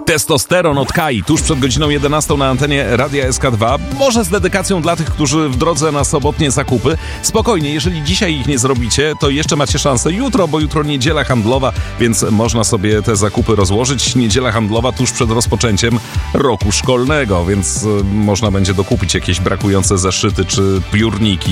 Testosteron od Kai, tuż przed godziną 11 na antenie Radia SK2. Może z dedykacją dla tych, którzy w drodze na sobotnie zakupy. Spokojnie, jeżeli dzisiaj ich nie zrobicie, to jeszcze macie szansę jutro, bo jutro niedziela handlowa, więc można sobie te zakupy rozłożyć. Niedziela handlowa tuż przed rozpoczęciem roku szkolnego, więc można będzie dokupić jakieś brakujące zeszyty czy piórniki.